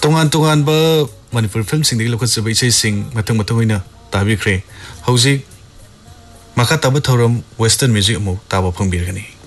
तोंगान तोंगान बा Manipur film Singh local सबै इसे सिंह मतंग मतंग होइना ताबिख्रे हौजिक मखा ताब थौरम वेस्टर्न म्यूजिक अमु ताब फंबिरगनी